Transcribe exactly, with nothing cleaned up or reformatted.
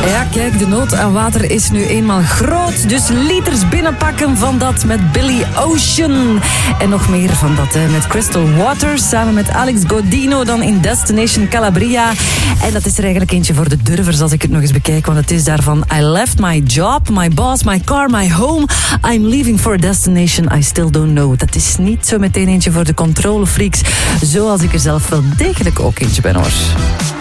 Ja, kijk, de nood aan water is nu eenmaal groot. Dus liters binnenpakken van dat met Billy Ocean. En nog meer van dat hè, met Crystal Waters. Samen met Alex Godino dan in Destination Calabria. En dat is er eigenlijk eentje voor de durvers als ik het nog eens bekijk. Want het is daarvan I left my job, my boss, my car, my home. I'm leaving for a destination I still don't know. Dat is niet zo meteen eentje voor de controlefreaks. Zoals ik er zelf wel degelijk ook eentje ben hoor.